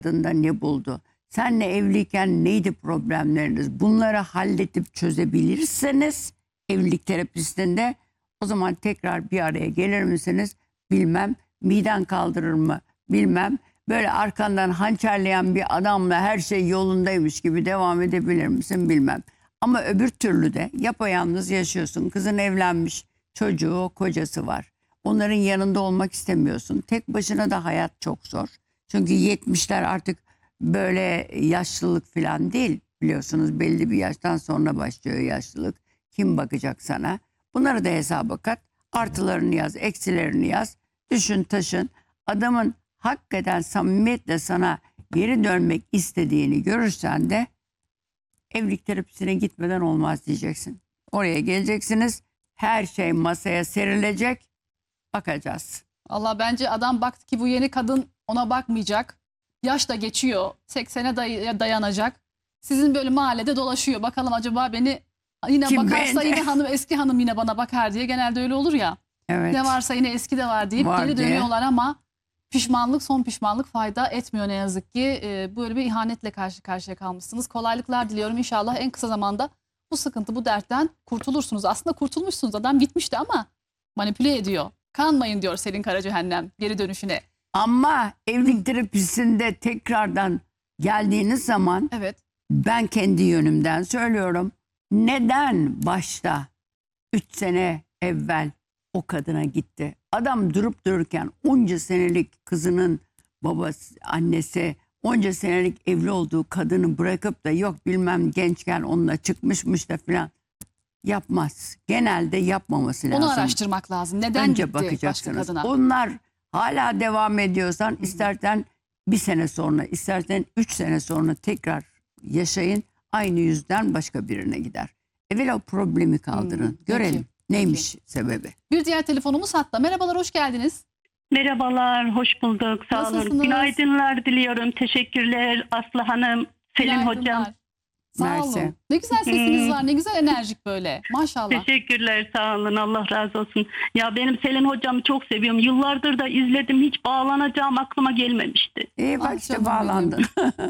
kadında ne buldu? Senle evliyken neydi problemleriniz? Bunları halledip çözebilirseniz evlilik terapistinde o zaman tekrar bir araya gelir misiniz? Bilmem. Miden kaldırır mı? Bilmem. Böyle arkandan hançerleyen bir adamla her şey yolundaymış gibi devam edebilir misin? Bilmem. Ama öbür türlü de yapayalnız yaşıyorsun. Kızın evlenmiş, çocuğu, kocası var. Onların yanında olmak istemiyorsun. Tek başına da hayat çok zor. Çünkü 70'ler artık böyle yaşlılık falan değil. Biliyorsunuz belli bir yaştan sonra başlıyor yaşlılık. Kim bakacak sana? Bunları da hesaba kat. Artılarını yaz, eksilerini yaz. Düşün taşın. Adamın hakikaten samimiyetle sana geri dönmek istediğini görürsen de evlilik terapisine gitmeden olmaz diyeceksin. Oraya geleceksiniz. Her şey masaya serilecek. Bakacağız. Allah bence adam baktı ki bu yeni kadın ona bakmayacak. Yaş da geçiyor. 80'e dayanacak. Sizin böyle mahallede dolaşıyor. Bakalım acaba beni yine Kim bakarsa beğendi? yine hanım eski hanım yine bana bakar diye. Genelde öyle olur ya. Evet. Ne varsa yine eski de var deyip Var geri diye. dönüyorlar ama pişmanlık son pişmanlık fayda etmiyor ne yazık ki. Böyle bir ihanetle karşı karşıya kalmışsınız. Kolaylıklar diliyorum inşallah en kısa zamanda bu sıkıntı bu dertten kurtulursunuz. Aslında kurtulmuşsunuz adam gitmişti ama manipüle ediyor. Kanmayın diyor Selin Karacehennem geri dönüşüne. Ama evlilik terapisinde tekrardan geldiğiniz zaman Evet. ben kendi yönümden söylüyorum. Neden başta 3 sene evvel o kadına gitti? Adam durup dururken onca senelik kızının babası, annesi, onca senelik evli olduğu kadını bırakıp da yok bilmem gençken onunla çıkmışmış da falan yapmaz. Genelde yapmaması lazım. Onu araştırmak lazım. Neden Önce gitti başka bakacaksınız. kadına? Onlar hala devam ediyorsan istersen bir sene sonra istersen 3 sene sonra tekrar yaşayın. Aynı yüzden başka birine gider. Evvela o problemi kaldırın. Peki, Görelim neymiş sebebi. Bir diğer telefonumuz hatta. Merhabalar hoş geldiniz. Merhabalar, hoş bulduk. Sağ olun. Nasılsınız? Günaydınlar diliyorum. Teşekkürler Aslı Hanım, Selin Hocam. Günaydınlar. Sağ Mersi. olun. Ne güzel sesiniz var. Ne güzel enerjik böyle. Maşallah. Teşekkürler, sağ olun. Allah razı olsun. Ya benim Selin Hocam'ı çok seviyorum. Yıllardır da izledim. Hiç bağlanacağım aklıma gelmemişti. İyi bak Ah, işte canım bağlandın.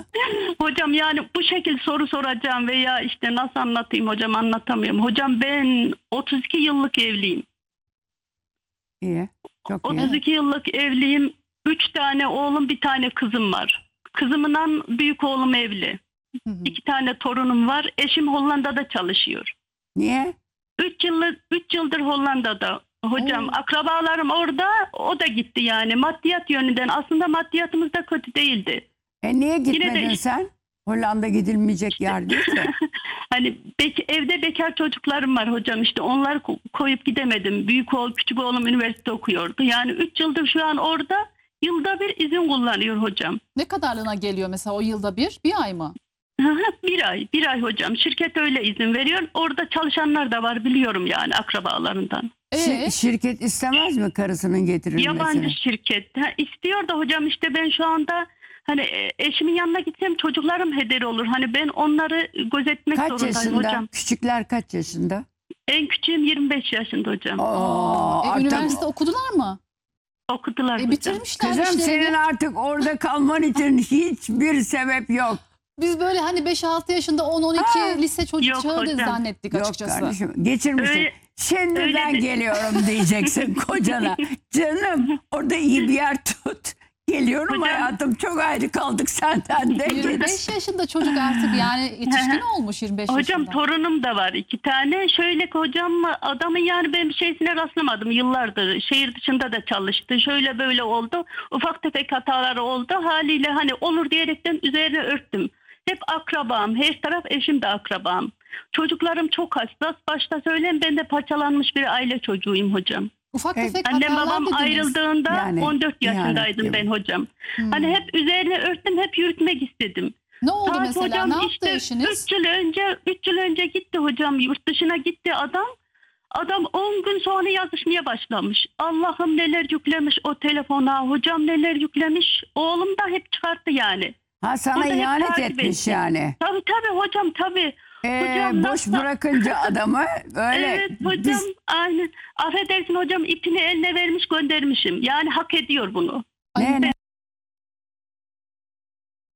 Hocam yani bu şekilde soru soracağım veya işte nasıl anlatayım hocam anlatamıyorum. Hocam ben 32 yıllık evliyim. İyi. Çok iyi. 32 yıllık evliyim. 3 tane oğlum, bir tane kızım var. Kızımdan büyük oğlum evli. Hı hı. 2 tane torunum var. Eşim Hollanda'da çalışıyor. Niye? 3 yıldır Hollanda'da. Hocam Oo. akrabalarım orada, o da gitti yani. Maddiyat yönünden aslında maddiyatımız da kötü değildi. Niye de gitmedin işte- sen? Hollanda gidilmeyecek yer değil ki. Hani evde bekar çocuklarım var hocam, işte onları koyup gidemedim. Büyük oğul, küçük oğlum üniversite okuyordu. Yani 3 yıldır şu an orada, yılda bir izin kullanıyor hocam. Ne kadarlığına geliyor mesela o yılda bir? Bir ay mı? Bir ay hocam. Şirket öyle izin veriyor. Orada çalışanlar da var biliyorum yani akrabalarından. Şirket istemez mi karısının getirilmesini? Yabancı şirket. İstiyor da hocam işte ben şu anda hani eşimin yanına gitsem çocuklarım heder olur. Hani ben onları gözetmek Kaç zorundayım yaşında? hocam. Küçükler kaç yaşında? En küçüğüm 25 yaşında hocam. Artık- Üniversite okudular mı? Okudular hocam. Bitirmişler Kızım işlerini. senin artık orada kalman için hiçbir sebep yok. Biz böyle hani 5-6 yaşında 10-12 Ha. lise çocuk Yok çağı hocam. zannettik Yok açıkçası. kardeşim geçirmişsin. Öyle- Şimdi öyle ben de- geliyorum diyeceksin kocana. Canım orada iyi bir yer tut. Geliyorum Hocam- hayatım çok ayrı kaldık senden de. 25 yaşında çocuk artık yani yetişkin olmuş 25 Hocam yaşında. torunum da var 2 tane. Şöyle ki hocam, adamın yani ben bir şeysine rastlamadım yıllardır. Şehir dışında da çalıştı. Şöyle böyle oldu. Ufak tefek hataları oldu. Haliyle hani olur diyerekten üzerine örttüm. Hep akrabam. Her taraf eşim de akrabam. Çocuklarım çok hassas. Başta söyleyeyim, ben de parçalanmış bir aile çocuğuyum hocam. Ufak Evet. tefek Annem hatalar babam dediniz. ayrıldığında Yani, 14 yaşındaydım ihanet ben gibi. hocam. Hani hep üzerine örttüm, hep yürütmek istedim. Ne oldu Saat mesela? hocam Ne yaptı işte eşiniz? 3 yıl önce gitti hocam, yurt dışına gitti adam. Adam 10 gün sonra yazışmaya başlamış. Allah'ım neler yüklemiş o telefona, hocam neler yüklemiş. Oğlum da hep çıkarttı yani. Ha sana Orada hep ihanet takip etmiş etti. yani. Tabii hocam tabii. Hocam Boş nasıl- bırakınca adamı öyle. Evet hocam biz- aynen. Affedersin hocam, ipini eline vermiş göndermişim. Yani hak ediyor bunu. Ay, Ne, ne?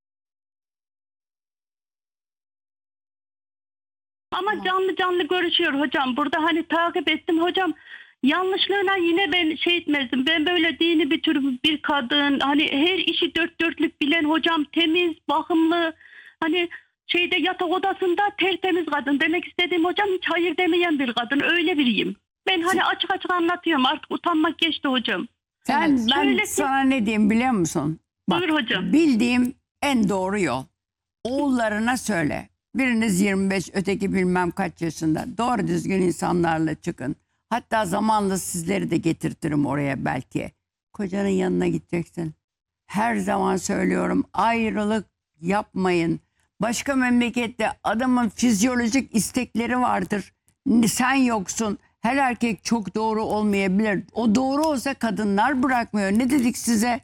Ama canlı canlı görüşüyor hocam. Burada hani takip ettim hocam. Yanlışlığına yine ben şey etmezdim. Ben böyle dini bir kadın. Hani her işi dört dörtlük bilen hocam. Temiz, bakımlı. Hani şeyde yatak odasında tertemiz kadın. Demek istediğim hocam hiç hayır demeyen bir kadın. Öyle biriyim. Ben hani açık açık anlatıyorum. Artık utanmak geçti hocam. Sen, Evet. ben Şöyle ki- sana ne diyeyim biliyor musun? Buyur hocam. Bildiğim en doğru yol. Oğullarına söyle. Biriniz 25, öteki bilmem kaç yaşında. Doğru düzgün insanlarla çıkın. Hatta zamanla sizleri de getirtirim oraya belki. Kocanın yanına gideceksin. Her zaman söylüyorum, ayrılık yapmayın. Başka memlekette adamın fizyolojik istekleri vardır. Sen yoksun. Her erkek çok doğru olmayabilir. O doğru olsa kadınlar bırakmıyor. Ne dedik size?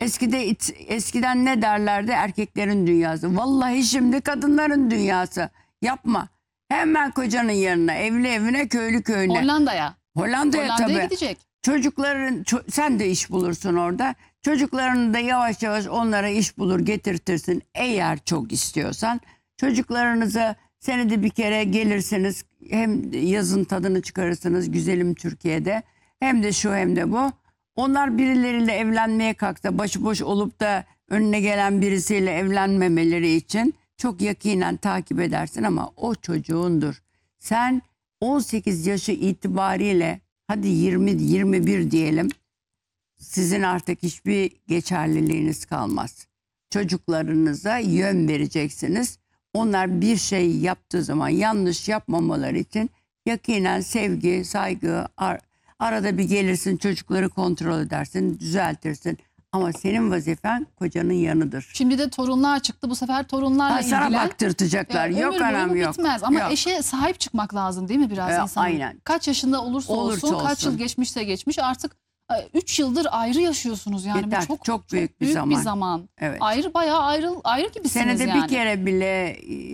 Eskiden ne derlerdi? Erkeklerin dünyası. Vallahi şimdi kadınların dünyası. Yapma. Hemen kocanın yanına, evli evine, köylü köyüne. Hollanda'ya Hollanda'ya tabii. gidecek. Sen de iş bulursun orada. Çocuklarını da yavaş yavaş onlara iş bulur getirtirsin eğer çok istiyorsan. Çocuklarınıza senede bir kere gelirsiniz. Hem yazın tadını çıkarırsınız güzelim Türkiye'de. Hem de şu hem de bu. Onlar birileriyle evlenmeye kalksa başıboş olup da önüne gelen birisiyle evlenmemeleri için çok yakinen takip edersin ama o çocuğundur. Sen 18 yaşı itibariyle hadi 20-21 diyelim. Sizin artık hiçbir geçerliliğiniz kalmaz. Çocuklarınıza yön vereceksiniz. Onlar bir şey yaptığı zaman yanlış yapmamaları için yakinen sevgi, saygı, arada bir gelirsin çocukları kontrol edersin, düzeltirsin. Ama senin vazifen kocanın yanıdır. Şimdi de torunlar çıktı. Bu sefer torunlarla Sana ilgilen. baktırtacaklar. Ömür Yok boyu anam bu yok. bitmez. Ama Yok. eşe sahip çıkmak lazım değil mi biraz insanın? Aynen. Kaç yaşında olursa olsun, kaç yıl geçmişse geçmiş artık 3 yıldır ayrı yaşıyorsunuz yani. Yeter, Bu çok büyük bir zaman. Evet. Ayrı bayağı ayrı gibisiniz Senede yani. bir kere bile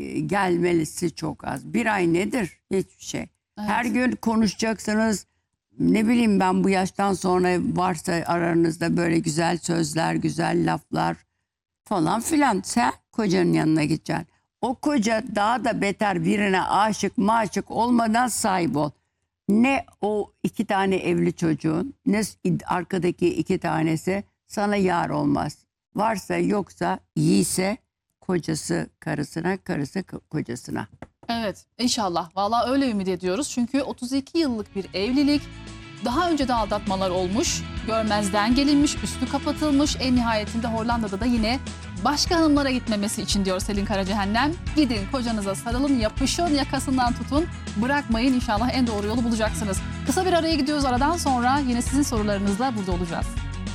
gelmelisi çok az. Bir ay nedir? Hiçbir şey. Evet. Her gün konuşacaksınız. Ne bileyim ben bu yaştan sonra varsa aranızda böyle güzel sözler, güzel laflar falan filan. Sen kocanın yanına gideceksin. O koca daha da beter birine aşık maşık olmadan sahip ol. Ne o 2 tane evli çocuğun ne arkadaki 2 tanesi sana yar olmaz. Varsa yoksa iyiyse kocası karısına, karısı kocasına. Evet inşallah. Vallahi öyle ümit ediyoruz. Çünkü 32 yıllık bir evlilik. Daha önce de aldatmalar olmuş. Görmezden gelinmiş, üstü kapatılmış. En nihayetinde Hollanda'da da yine başka hanımlara gitmemesi için diyor Selin Karacehennem. Gidin kocanıza sarılın, yapışın, yakasından tutun. Bırakmayın, inşallah en doğru yolu bulacaksınız. Kısa bir araya gidiyoruz, aradan sonra yine sizin sorularınızla burada olacağız.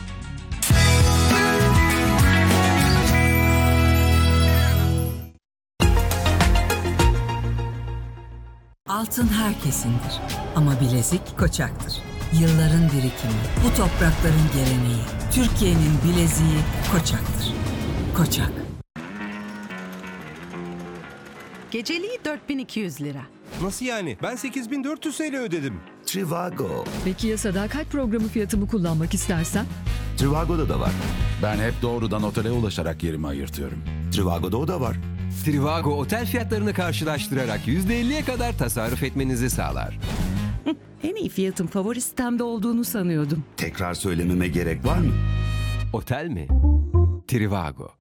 Altın herkesindir ama bilezik Koçak'tır. Yılların birikimi, bu toprakların geleneği, Türkiye'nin bileziği Koçak'tır. Koçak. Geceliği 4200 lira. Nasıl yani? Ben 8400 TL ödedim. Trivago. Peki ya sadakat programı fiyatımı kullanmak istersen? Trivago'da da var. Ben hep doğrudan otele ulaşarak yerimi ayırtıyorum. Trivago'da o da var. Trivago otel fiyatlarını karşılaştırarak %50'ye kadar tasarruf etmenizi sağlar. En iyi fiyatın favori sitemde olduğunu sanıyordum. Tekrar söylememe gerek var mı? Otel mi? Trivago.